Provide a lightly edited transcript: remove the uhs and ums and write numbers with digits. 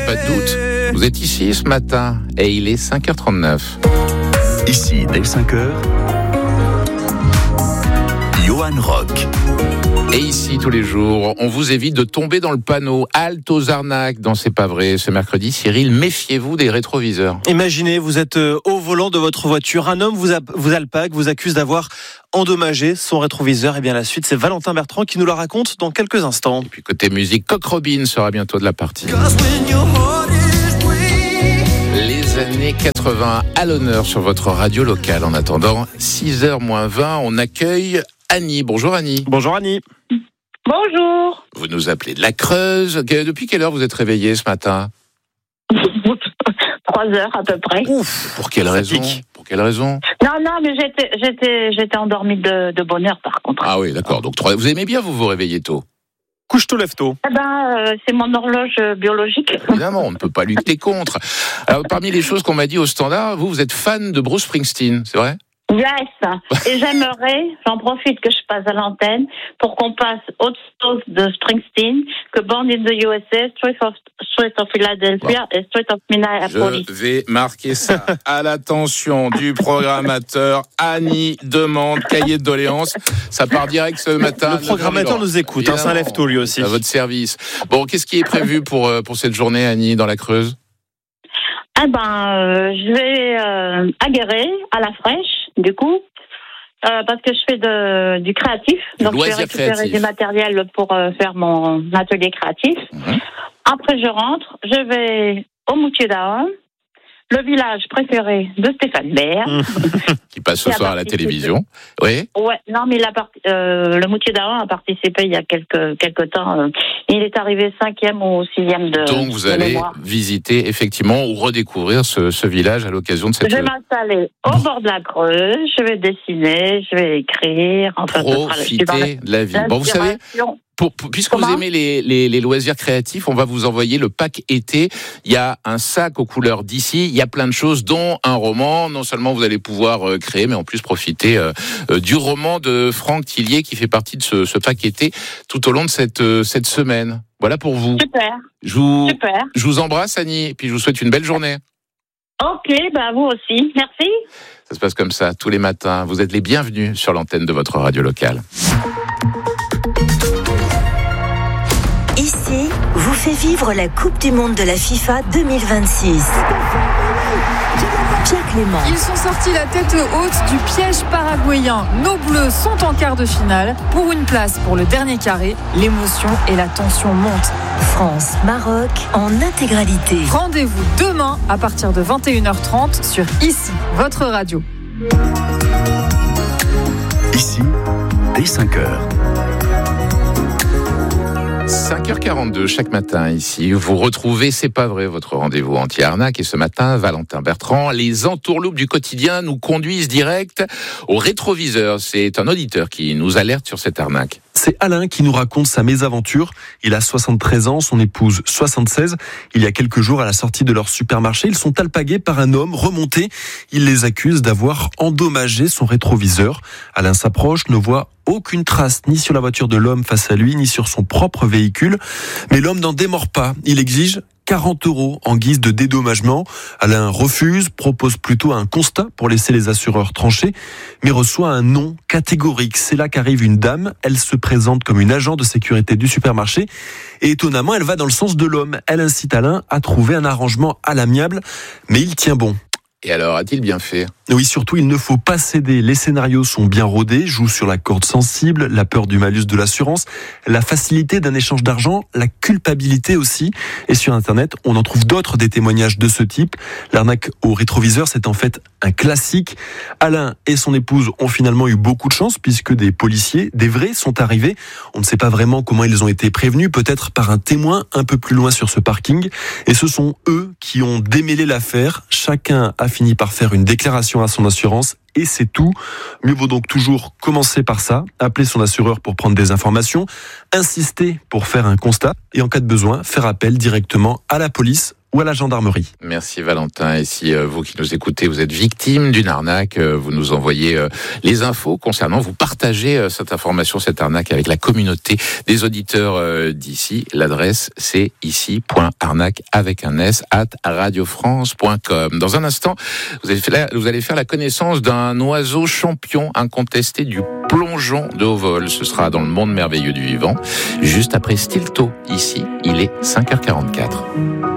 pas de doute. Vous êtes ici ce matin et il est 5h39. Ici, dès 5h, Johan Rock. Et ici, tous les jours, on vous évite de tomber dans le panneau. Halte aux arnaques dans C'est pas vrai. Ce mercredi, Cyril, méfiez-vous des rétroviseurs. Imaginez, vous êtes au volant de votre voiture. Un homme vous alpague, vous accuse d'avoir endommagé son rétroviseur. Et bien la suite, c'est Valentin Bertrand qui nous la raconte dans quelques instants. Et puis côté musique, Coq Robin sera bientôt de la partie. Les années 80 à l'honneur sur votre radio locale. En attendant, 6h-20, on accueille Annie. Bonjour Annie. Bonjour Annie. Bonjour. Vous nous appelez de la Creuse. Depuis quelle heure vous êtes réveillée ce matin ? 3 heures à peu près. Ouf. Pour quelle raison ? Pour quelle raison ? Non, mais j'étais endormie de bonne heure par contre. Ah oui, d'accord. Donc vous aimez bien vous réveiller tôt ? Couche tôt, lève tôt. C'est mon horloge biologique. Évidemment, on ne peut pas lutter contre. Alors, parmi les choses qu'on m'a dit au standard, vous êtes fan de Bruce Springsteen, c'est vrai ? Yes. Et j'en profite que je passe à l'antenne pour qu'on passe autre chose de Springsteen que Born in the USA, Street of Philadelphia et Street of Minneapolis. Je vais marquer ça à l'attention du programmateur. Annie demande cahier de doléances. Ça part direct ce matin. Le programmateur nous écoute, c'est un lève-tôt lui aussi. À votre service. Bon, qu'est-ce qui est prévu pour cette journée, Annie, dans la Creuse ? Je vais à Guéret, à la fraîche, du coup, parce que je fais du créatif. Donc, je vais récupérer du matériel pour faire mon atelier créatif. Après, je rentre, je vais au Moutier d'Ahun, le village préféré de Stéphane Bern. Qui passe ce soir à la télévision. Oui. Ouais, non, mais le Moutier d'Ahun a participé il y a quelques temps. Il est arrivé 5e ou 6e de Donc vous allez visiter effectivement ou redécouvrir ce village à l'occasion de cette... Je vais m'installer au bord de la Creuse, je vais dessiner, je vais écrire. Profiter de la vie. Bon, vous savez... Puisque vous aimez les loisirs créatifs, on va vous envoyer le pack été. Il y a un sac aux couleurs d'ici, il y a plein de choses, dont un roman. Non seulement vous allez pouvoir créer, mais en plus profiter du roman de Franck Tillier qui fait partie de ce pack été tout au long de cette semaine. Voilà pour vous. Super. Je vous embrasse, Annie, et puis je vous souhaite une belle journée. Ok, vous aussi. Merci. Ça se passe comme ça, tous les matins. Vous êtes les bienvenus sur l'antenne de votre radio locale. Ici, vous fait vivre la Coupe du Monde de la FIFA 2026. Pierre Clément. Ils sont sortis la tête haute du piège paraguayen. Nos Bleus sont en quart de finale. Pour une place pour le dernier carré, l'émotion et la tension montent. France-Maroc en intégralité. Rendez-vous demain à partir de 21h30 sur Ici, votre radio. Ici, dès 5h. 5h42 chaque matin ici, vous retrouvez C'est pas vrai, votre rendez-vous anti-arnaque. Et ce matin, Valentin Bertrand, les entourloupes du quotidien nous conduisent direct au rétroviseur. C'est un auditeur qui nous alerte sur cette arnaque. C'est Alain qui nous raconte sa mésaventure. Il a 73 ans, son épouse 76. Il y a quelques jours, à la sortie de leur supermarché, ils sont alpagués par un homme remonté. Il les accuse d'avoir endommagé son rétroviseur. Alain s'approche, ne voit aucune trace ni sur la voiture de l'homme face à lui, ni sur son propre véhicule. Mais l'homme n'en démord pas. Il exige 40 € en guise de dédommagement. Alain refuse, propose plutôt un constat pour laisser les assureurs trancher, mais reçoit un non catégorique. C'est là qu'arrive une dame. Elle se présente comme une agent de sécurité du supermarché et étonnamment, elle va dans le sens de l'homme. Elle incite Alain à trouver un arrangement à l'amiable, mais il tient bon. Et alors, a-t-il bien fait ? Oui, surtout, il ne faut pas céder. Les scénarios sont bien rodés, jouent sur la corde sensible, la peur du malus de l'assurance, la facilité d'un échange d'argent, la culpabilité aussi. Et sur Internet, on en trouve d'autres des témoignages de ce type. L'arnaque au rétroviseur, c'est en fait un classique. Alain et son épouse ont finalement eu beaucoup de chance puisque des policiers, des vrais, sont arrivés. On ne sait pas vraiment comment ils ont été prévenus, peut-être par un témoin un peu plus loin sur ce parking. Et ce sont eux qui ont démêlé l'affaire. Chacun a fini par faire une déclaration à son assurance et c'est tout. Mieux vaut donc toujours commencer par ça, appeler son assureur pour prendre des informations, insister pour faire un constat et en cas de besoin, faire appel directement à la police ou ou à la gendarmerie. Merci Valentin. Et si vous qui nous écoutez, vous êtes victime d'une arnaque, vous nous envoyez les infos concernant, vous partagez cette information, cette arnaque avec la communauté des auditeurs d'ici. L'adresse c'est ici.arnaque avec un s @radiofrance.com. Dans un instant, vous allez faire la connaissance d'un oiseau champion incontesté du plongeon de haut vol. Ce sera dans le monde merveilleux du vivant, juste après Stilto. Ici, il est 5h44.